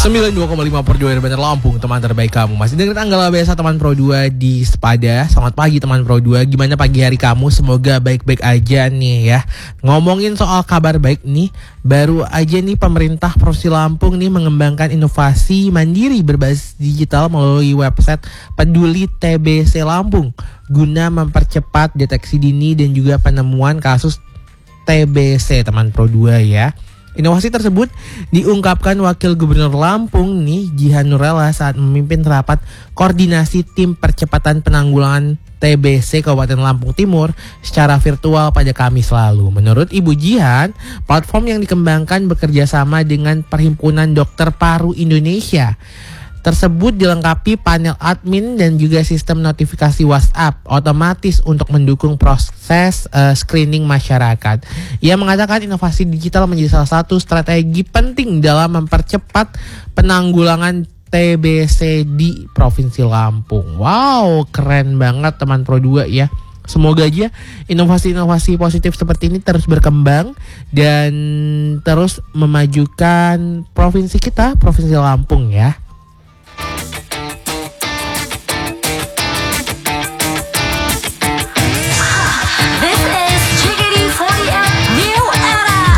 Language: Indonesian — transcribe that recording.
92,5 per 2 Banjar Lampung, teman terbaik kamu. Masih dengerin Anggala Biasa teman Pro 2 di Sepada. Selamat pagi teman Pro 2. Gimana pagi hari kamu? Semoga baik-baik aja nih ya. Ngomongin soal kabar baik nih, baru aja nih pemerintah Provinsi Lampung nih mengembangkan inovasi mandiri berbasis digital melalui website Peduli TBC Lampung guna mempercepat deteksi dini dan juga penemuan kasus TBC teman Pro 2 ya. Inovasi tersebut diungkapkan Wakil Gubernur Lampung nih Jihan Nurella saat memimpin rapat koordinasi tim percepatan penanggulangan TBC Kabupaten Lampung Timur secara virtual pada Kamis lalu. Menurut Ibu Jihan, platform yang dikembangkan bekerja sama dengan Perhimpunan Dokter Paru Indonesia. Tersebut dilengkapi panel admin dan juga sistem notifikasi WhatsApp otomatis untuk mendukung proses screening masyarakat. Ia mengatakan inovasi digital menjadi salah satu strategi penting dalam mempercepat penanggulangan TBC di Provinsi Lampung. Wow, keren banget teman Pro 2 ya. Semoga aja inovasi-inovasi positif seperti ini terus berkembang dan terus memajukan provinsi kita, Provinsi Lampung ya.